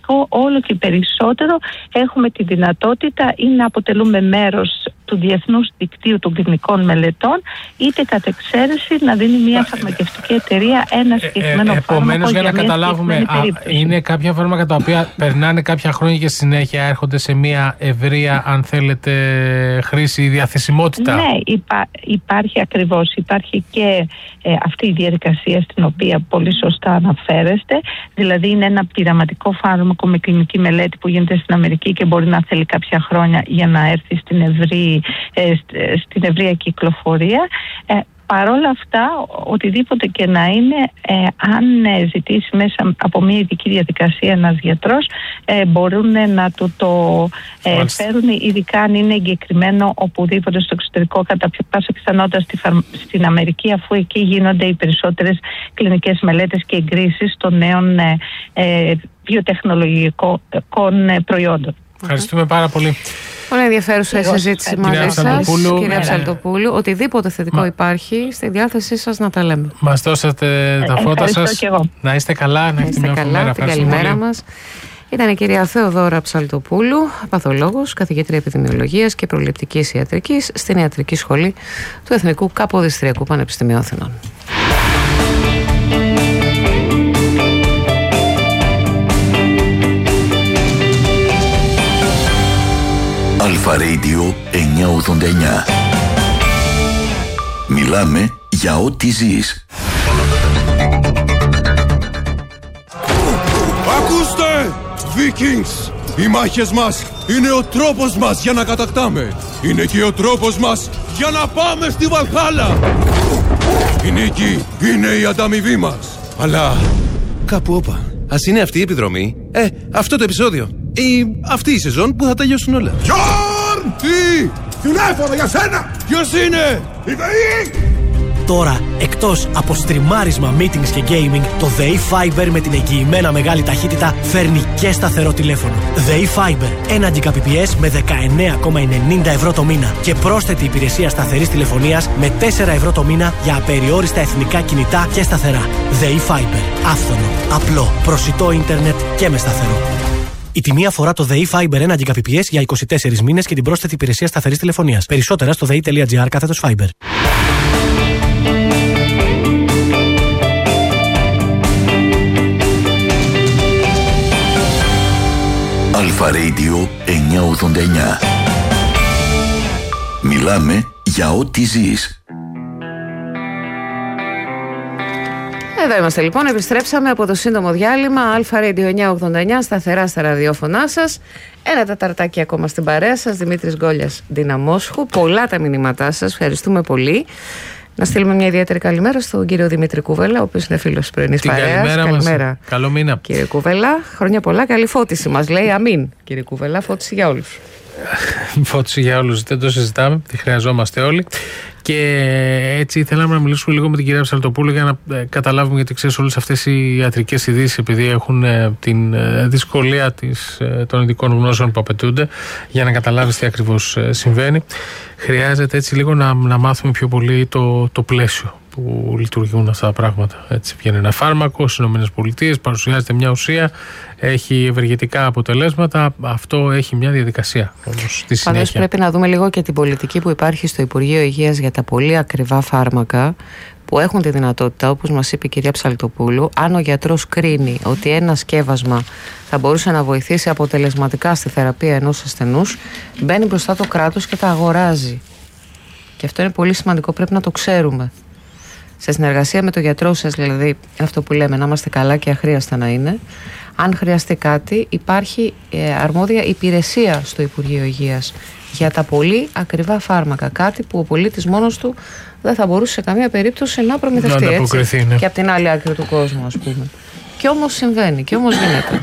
σημαντικό, όλο και περισσότερο έχουμε τη δυνατότητα ή να αποτελούμε μέρος του Διεθνούς Δικτύου των Κλινικών Μελετών, είτε κατ' εξαίρεση να δίνει μια φαρμακευτική εταιρεία ένα συγκεκριμένο φάρμακο. Επομένως, για να καταλάβουμε, είναι κάποια φάρμακα τα οποία περνάνε κάποια χρόνια και συνέχεια έρχονται σε μια ευρεία, αν θέλετε, χρήση ή διαθεσιμότητα. Ναι, υπάρχει ακριβώς. Υπάρχει και αυτή η διαδικασία στην οποία πολύ σωστά αναφέρεστε. Δηλαδή, είναι ένα πειραματικό φάρμακο με κλινική μελέτη που γίνεται στην Αμερική και μπορεί να θέλει κάποια χρόνια για να έρθει στην ευρεία κυκλοφορία. Παρόλα αυτά, οτιδήποτε και να είναι, αν ζητήσει μέσα από μια ειδική διαδικασία ένας γιατρός, μπορούν να του το φέρουν, ειδικά αν είναι εγκεκριμένο οπουδήποτε στο εξωτερικό, κατά πάσα πιθανότητα στην Αμερική, αφού εκεί γίνονται οι περισσότερες κλινικές μελέτες και εγκρίσεις των νέων βιοτεχνολογικών προϊόντων. Ευχαριστούμε πάρα πολύ. Πολύ ενδιαφέρουσα η συζήτηση μαζί σας, κυρία Ψαλτοπούλου. Οτιδήποτε θετικό υπάρχει, στη διάθεσή σας να τα λέμε. Μας δώσατε τα φώτα σας. Να είστε καλά, να έχετε μια μέρα. Την καλημέρα μας. Ήταν η κυρία Θεοδώρα Ψαλτοπούλου, παθολόγος, καθηγήτρια επιδημιολογίας και προληπτικής ιατρικής στην Ιατρική Σχολή του Εθνικού Καποδιστριακού Πανεπιστημίου Αθηνών. Αλφα Radio 989. Μιλάμε για ό,τι ζεις. Ακούστε! Vikings! Οι μάχες μας είναι ο τρόπος μας για να κατακτάμε. Είναι και ο τρόπος μας για να πάμε στη Βαλχάλα. Η νίκη είναι η ανταμοιβή μας. Αλλά κάπου όπα. Ας είναι αυτή η επιδρομή, αυτό το επεισόδιο ή αυτή η σεζόν που θα τελειώσουν όλα. Γιόρν! Τι! Τηλέφωνο για σένα! Ποιος είναι? Η ΔΕΗ! Τώρα, εκτός από στριμάρισμα, meetings και gaming, το ΔΕΗ Fiber με την εγγυημένα μεγάλη ταχύτητα φέρνει και σταθερό τηλέφωνο. ΔΕΗ Fiber, 1 Gbps με 19,90 ευρώ το μήνα και πρόσθετη υπηρεσία σταθερής τηλεφωνίας με 4 ευρώ το μήνα για απεριόριστα εθνικά κινητά και σταθερά. ΔΕΗ Fiber, άφθονο, απλό, προσιτό ίντερνετ και με σταθερό. Η τιμή αφορά το ΔΕΗ Fiber 1 Gbps για 24 μήνες και την πρόσθετη υπηρεσία σταθερής τηλεφωνίας. Περισσότερα στο dei.gr/Fiber. Αλφα Radio 989. Μιλάμε για ό,τι ζεις. Εδώ είμαστε λοιπόν, επιστρέψαμε από το σύντομο διάλειμμα. Αλφα Radio 989, σταθερά στα ραδιόφωνά σας. Ένα τεταρτάκι ακόμα στην παρέα σας. Δημήτρης Γκόλιας, Δυναμόσχου. Πολλά τα μηνύματά σας, ευχαριστούμε πολύ. Να στείλουμε μια ιδιαίτερη καλημέρα στον κύριο Δημήτρη Κούβελα, ο οποίος είναι φίλος της πρωινής παρέας. Καλημέρα. Καλό μήνα. Κύριε Κούβελα, χρόνια πολλά. Καλή φώτιση μας λέει. Αμήν. Κύριε Κούβελα, φώτιση για όλους. Φώτιση για όλους, δεν το συζητάμε. Τη χρειαζόμαστε όλοι. Και έτσι θέλαμε να μιλήσουμε λίγο με την κυρία Ψαλτοπούλου για να καταλάβουμε, γιατί ξέρεις, όλες αυτές οι ιατρικές ειδήσεις, επειδή έχουν την δυσκολία των ειδικών γνώσεων που απαιτούνται για να καταλάβεις τι ακριβώς συμβαίνει. Χρειάζεται έτσι λίγο να μάθουμε πιο πολύ το πλαίσιο που λειτουργούν αυτά τα πράγματα. Έτσι, βγαίνει ένα φάρμακο στις ΗΠΑ, παρουσιάζεται μια ουσία, έχει ευεργετικά αποτελέσματα. Αυτό έχει μια διαδικασία όμως στη συνέχεια. Πάντως πρέπει να δούμε λίγο και την πολιτική που υπάρχει στο Υπουργείο Υγείας για τα πολύ ακριβά φάρμακα που έχουν τη δυνατότητα, όπως μας είπε η κυρία Ψαλτοπούλου, αν ο γιατρός κρίνει ότι ένα σκεύασμα θα μπορούσε να βοηθήσει αποτελεσματικά στη θεραπεία ενός ασθενούς, μπαίνει μπροστά το κράτος και τα αγοράζει. Και αυτό είναι πολύ σημαντικό, πρέπει να το ξέρουμε. Σε συνεργασία με τον γιατρό σας, δηλαδή, είναι αυτό που λέμε, να είμαστε καλά και αχρίαστα να είναι. Αν χρειαστεί κάτι, υπάρχει αρμόδια υπηρεσία στο Υπουργείο Υγείας για τα πολύ ακριβά φάρμακα. Κάτι που ο πολίτης μόνος του δεν θα μπορούσε σε καμία περίπτωση να προμηθευτεί, έτσι. Ναι. Και από την άλλη άκρη του κόσμου, ας πούμε. Και όμως συμβαίνει, και όμως γίνεται.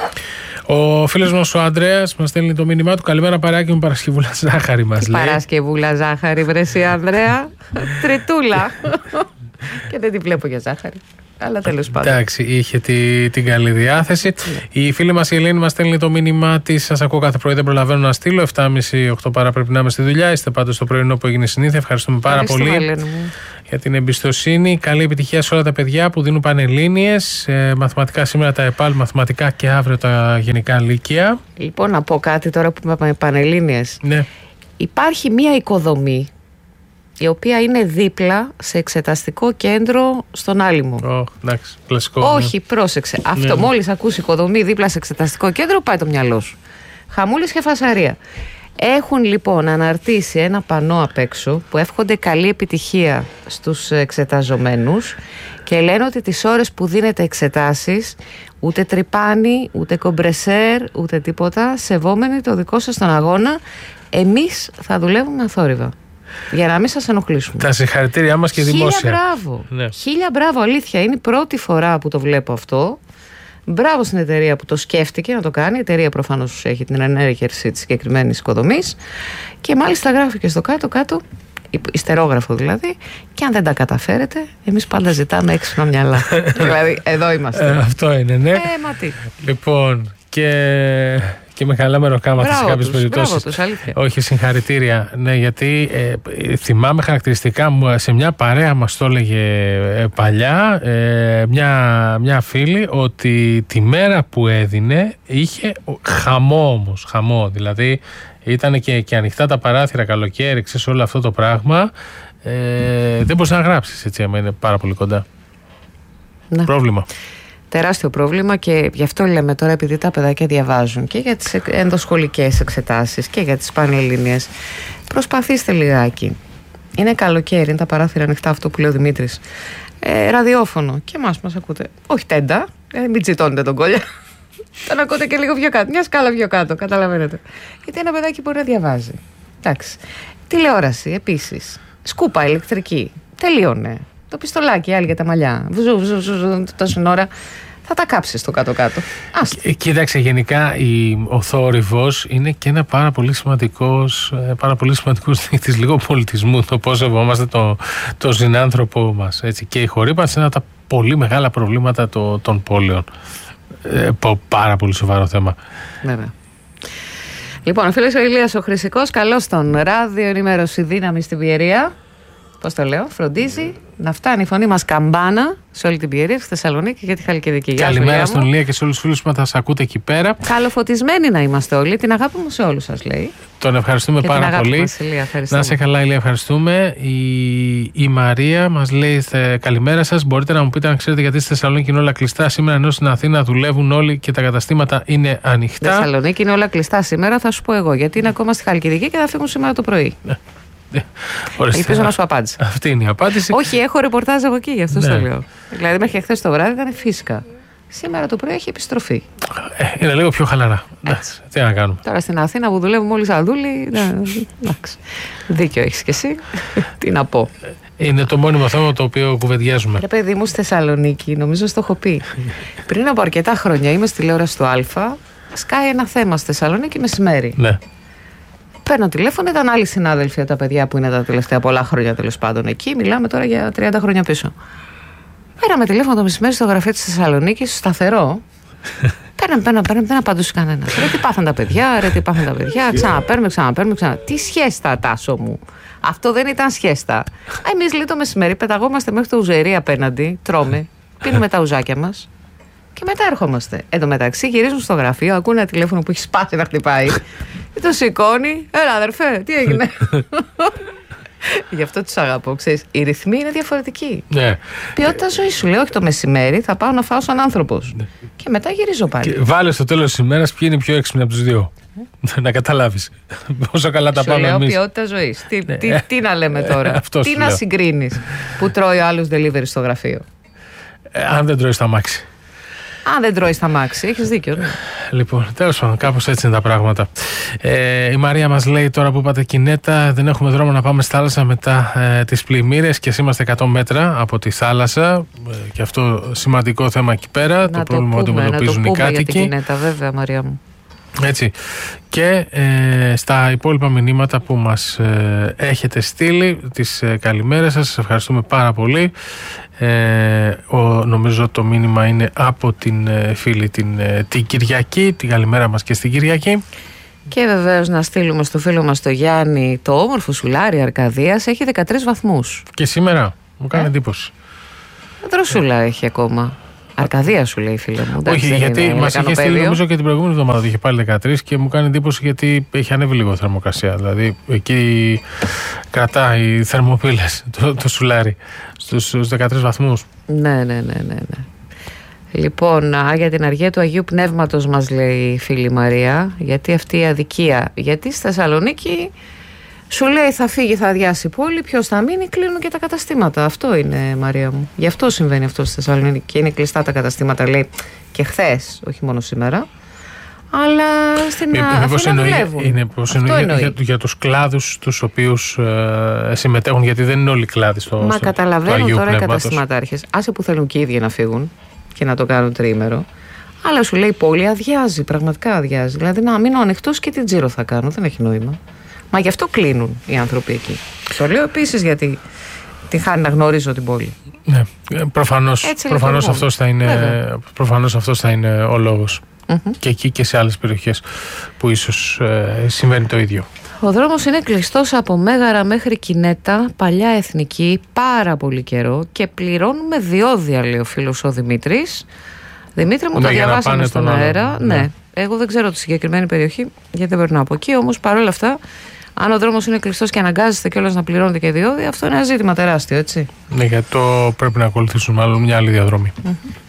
Ο φίλος μας ο Ανδρέας μας στέλνει το μήνυμά του. Καλημέρα, παρεάκι μου, Παρασκευούλα ζάχαρη μας λέει. Παρασκευούλα ζάχαρη, βρεσί Ανδρέα. Τριτούλα. Και δεν τη βλέπω για ζάχαρη. Αλλά τέλος πάντων. Εντάξει, είχε την καλή διάθεση. Η φίλη μας η Ελένη μας στέλνει το μήνυμά της. Σας ακούω κάθε πρωί, δεν προλαβαίνω να στείλω. 7.30-8 παρά πρέπει να είμαι στη δουλειά. Είστε πάντως στο πρωινό που έγινε συνήθεια. Ευχαριστούμε πάρα πολύ για την εμπιστοσύνη. Καλή επιτυχία σε όλα τα παιδιά που δίνουν πανελλήνιες. Μαθηματικά σήμερα τα ΕΠΑΛ, μαθηματικά και αύριο τα γενικά λύκεια. Λοιπόν, να πω κάτι τώρα που είπαμε πανελλήνιες. Ναι. Υπάρχει μία οικοδομή η οποία είναι δίπλα σε εξεταστικό κέντρο στον Άλυμο. Εντάξει, κλασικό. Όχι, πρόσεξε. Αυτό μόλις ακούσει οικοδομή δίπλα σε εξεταστικό κέντρο, πάει το μυαλό σου. Χαμούλης και φασαρία. Έχουν λοιπόν αναρτήσει ένα πανό απ' έξω που εύχονται καλή επιτυχία στους εξεταζομένους και λένε ότι τις ώρες που δίνετε εξετάσεις ούτε τρυπάνι, ούτε κομπρεσέρ, ούτε τίποτα, σεβόμενοι το δικό σας τον αγώνα, εμείς θα δουλεύουμε αθόρυβα. Για να μην σας ενοχλήσουμε. Τα συγχαρητήριά μας και δημόσια. 1000 μπράβο. Ναι. 1000 μπράβο, αλήθεια. Είναι η πρώτη φορά που το βλέπω αυτό. Μπράβο στην εταιρεία που το σκέφτηκε να το κάνει. Η εταιρεία προφανώς έχει την ενέργεια της συγκεκριμένης οικοδομής. Και μάλιστα γράφει και στο κάτω-κάτω, ιστερόγραφο δηλαδή, και αν δεν τα καταφέρετε, εμείς πάντα ζητάμε έξυπνα μυαλά. Δηλαδή, εδώ είμαστε. Αυτό είναι, ναι. Μα τι. Λοιπόν, και με καλά μεροκάματα σε κάποιες περιπτώσεις. Όχι, συγχαρητήρια. Ναι, γιατί θυμάμαι χαρακτηριστικά μου σε μια παρέα μας το έλεγε παλιά μια φίλη ότι τη μέρα που έδινε είχε χαμό όμως. Χαμό, δηλαδή ήταν και ανοιχτά τα παράθυρα καλοκαίρι, ξέρεις, όλο αυτό το πράγμα. Δεν μπορείς να γράψεις έτσι, άμα είναι πάρα πολύ κοντά. Ναι. Πρόβλημα. Τεράστιο πρόβλημα και γι' αυτό λέμε τώρα, επειδή τα παιδάκια διαβάζουν και για τις ενδοσχολικές εξετάσεις και για τις πανελλήνιες, προσπαθήστε λιγάκι. Είναι καλοκαίρι, είναι τα παράθυρα ανοιχτά, αυτό που λέει ο Δημήτρης. Ραδιόφωνο και μας ακούτε. Όχι τέντα, μην τσιτώνετε τον κόλλια. Τον ακούτε και λίγο πιο κάτω, μια σκάλα πιο κάτω, καταλαβαίνετε. Γιατί ένα παιδάκι μπορεί να διαβάζει. Εντάξει. Τηλεόραση επίσης. Σκούπα ηλεκτρική. Τελείωνε. Το πιστολάκι, άλλοι για τα μαλλιά. Βουζού, τόση ώρα. Θα τα κάψεις στο κάτω-κάτω. Κοίταξε, γενικά ο θόρυβος είναι και ένα πάρα πολύ σημαντικός δείκτης λίγο πολιτισμού. Το πώς σεβόμαστε το συνάνθρωπο μας. Έτσι. Και η χορύπανση είναι ένα από τα πολύ μεγάλα προβλήματα των πόλεων. Πάρα πολύ σοβαρό θέμα. Βέβαια. Λοιπόν, ο φίλος ο Ηλίας ο Χρυσικός, καλώς τον ράδιο ενημέρωση δύναμη στην Πιερία. Πώς το λέω, φροντίζει να φτάνει η φωνή μας καμπάνα σε όλη την Πιερία, στη Θεσσαλονίκη και τη Χαλκιδική. Καλημέρα στον Ηλία και σε όλους τους φίλους που θα σας ακούτε εκεί πέρα. Καλοφωτισμένοι να είμαστε όλοι. Την αγάπη μου σε όλους σας λέει. Τον ευχαριστούμε και πάρα πολύ. Μας, Ηλία, να είσαι καλά, Ηλία, ευχαριστούμε. Η Μαρία μας λέει καλημέρα σας. Μπορείτε να μου πείτε αν ξέρετε γιατί στη Θεσσαλονίκη είναι όλα κλειστά σήμερα, ενώ στην Αθήνα δουλεύουν όλοι και τα καταστήματα είναι ανοιχτά. Στη Θεσσαλονίκη είναι όλα κλειστά σήμερα, θα σου πω εγώ. Γιατί είναι ακόμα στη Χαλκιδική και θα φύγουν σήμερα το πρωί. Ελπίζω να σου απάντησα. Αυτή είναι η απάντηση. Όχι, έχω ρεπορτάζ από εκεί, γι' αυτό το λέω. Δηλαδή, μέχρι χθες το βράδυ ήταν φύσικα. Σήμερα το πρωί έχει επιστροφή. Είναι λίγο πιο χαλαρά. Τι να κάνουμε. Τώρα στην Αθήνα που δουλεύουμε όλοι σαν δούλοι. Εντάξει. Δίκιο έχεις κι εσύ. Τι να πω. Είναι το μόνιμο θέμα το οποίο κουβεντιάζουμε. Ρε παιδί μου, στη Θεσσαλονίκη, νομίζω στο έχω πει. Πριν από αρκετά χρόνια είμαι στη τηλεόραση του Α. Σκάει ένα θέμα στη Θεσσαλονίκη μεσημέρι. Ναι. Παίρνω τηλέφωνο, ήταν άλλοι συνάδελφοι από τα παιδιά που είναι τα τελευταία πολλά χρόνια τέλος πάντων εκεί. Μιλάμε τώρα για 30 χρόνια πίσω. Πέραμε τηλέφωνο το μεσημέρι στο γραφείο της Θεσσαλονίκης, σταθερό. Παίρναμε, δεν απαντούσε κανένα. Ρε τι πάθαν τα παιδιά, ξαναπαίρνουμε. Τι σχέστα, Τάσο μου. Αυτό δεν ήταν σχέστα. Εμείς λέει το μεσημέρι πεταγόμαστε μέχρι το ουζερί απέναντι, τρώμε, πίνουμε τα ουζάκια μας. Και μετά ερχόμαστε. Εν τω μεταξύ γυρίζουν στο γραφείο, ακούνε ένα τηλέφωνο που έχει σπάσει να χτυπάει. Και το σηκώνει. Έλα, αδερφέ, τι έγινε. Γι' αυτό τους αγαπώ. Ξέρεις, οι ρυθμοί είναι διαφορετικοί. Ναι. Ποιότητα ζωή σου λέει, όχι το μεσημέρι, θα πάω να φάω σαν άνθρωπος. Ναι. Και μετά γυρίζω πάλι. Και βάλε στο τέλος της ημέρας ποιοι είναι πιο έξυπνοι από τους δύο. Να καταλάβεις. Πόσο καλά τα πάμε εμείς. Ποιότητα ζωής. Τι να λέμε τώρα. Τι να συγκρίνεις που τρώει ο άλλος delivery στο γραφείο. Αν δεν τρώει στα μάξι. Αν δεν τρώει στα μάξι, έχεις δίκιο. Ναι. Λοιπόν, τέλος πάντων, κάπως έτσι είναι τα πράγματα. Η Μαρία μας λέει τώρα που είπατε Κινέτα, δεν έχουμε δρόμο να πάμε στη θάλασσα μετά τις πλημμύρες και είμαστε 100 μέτρα από τη θάλασσα. Και αυτό σημαντικό θέμα εκεί πέρα. Να το πρόβλημα που αντιμετωπίζουν οι κάτοικοι. Για την Κινέτα, βέβαια, Μαρία μου. Έτσι. Και στα υπόλοιπα μηνύματα που μας έχετε στείλει, τις καλημέρες σας, ευχαριστούμε πάρα πολύ. Νομίζω το μήνυμα είναι από την φίλη την Κυριακή, την καλημέρα μας και στην Κυριακή. Και βεβαίως να στείλουμε στο φίλο μας το Γιάννη, το όμορφο σουλάρι Αρκαδίας έχει 13 βαθμούς. Και σήμερα. Μου κάνει εντύπωση. Δροσούλα έχει ακόμα. Αρκαδία σου λέει, φίλε μου. Όχι, γιατί μας είχε στείλει νομίζω και την προηγούμενη εβδομάδα ότι είχε πάλι 13 και μου κάνει εντύπωση γιατί έχει ανέβει λίγο θερμοκρασία. Δηλαδή εκεί κρατάει οι θερμοπύλες το σουλάρι στους 13 βαθμούς. Ναι. Λοιπόν, για την αργία του Αγίου Πνεύματος μας λέει η φίλη Μαρία. Γιατί αυτή η αδικία? Γιατί στη Θεσσαλονίκη σου λέει θα φύγει, θα αδειάσει η πόλη, ποιος θα μείνει, κλείνουν και τα καταστήματα. Αυτό είναι, Μαρία μου. Γι' αυτό συμβαίνει αυτό στη Θεσσαλονίκη και είναι κλειστά τα καταστήματα, λέει, και χθες, όχι μόνο σήμερα. Αλλά στην Αθήνα δουλεύουν. Είναι για τους κλάδους τους οποίους συμμετέχουν, γιατί δεν είναι όλοι οι κλάδοι στο Αγίου καταλαβαίνουν τώρα οι καταστηματάρχες. Άσε που θέλουν και οι ίδιοι να φύγουν και να το κάνουν τριήμερο. Αλλά σου λέει η πόλη αδειάζει, πραγματικά αδειάζει. Δηλαδή να μείνω ανοιχτός και την τζίρο θα κάνω, δεν έχει νόημα. Μα γι' αυτό κλείνουν οι άνθρωποι εκεί. Το λέω επίσης γιατί τη χάνει να γνωρίζω την πόλη. Ναι, προφανώς αυτός θα είναι ο λόγος. Και εκεί και σε άλλες περιοχές που ίσως συμβαίνει το ίδιο. Ο δρόμος είναι κλειστός από Μέγαρα μέχρι Κινέτα, παλιά εθνική, πάρα πολύ καιρό και πληρώνουμε διόδια, λέει ο φίλος ο Δημήτρης. Δημήτρη μου, το διαβάσαμε στον αέρα. Ναι. Εγώ δεν ξέρω τη συγκεκριμένη περιοχή γιατί δεν περνάω από εκεί, όμως παρόλα αυτά, αν ο δρόμος είναι κλειστός και αναγκάζεστε κιόλας να πληρώνετε και διόδια, αυτό είναι ένα ζήτημα τεράστιο, έτσι. Ναι, γιατί πρέπει να ακολουθήσουν μάλλον μια άλλη διαδρομή.